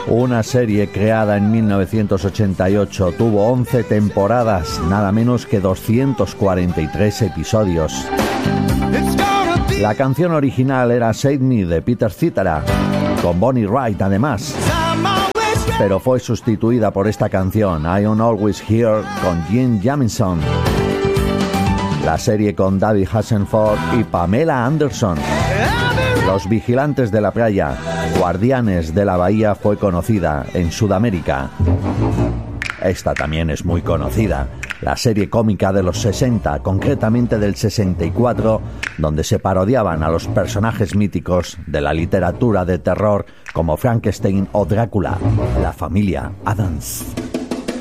Una serie creada en 1988, tuvo 11 temporadas, nada menos que 243 episodios. La canción original era Save Me de Peter Cetera, con Bonnie Wright además, pero fue sustituida por esta canción, I'm Always Here, con Jim Jamison. La serie con David Hasselhoff y Pamela Anderson. Los Vigilantes de la Playa, Guardianes de la Bahía fue conocida en Sudamérica. Esta también es muy conocida, la serie cómica de los 60, concretamente del 64, donde se parodiaban a los personajes míticos de la literatura de terror como Frankenstein o Drácula, la familia Addams.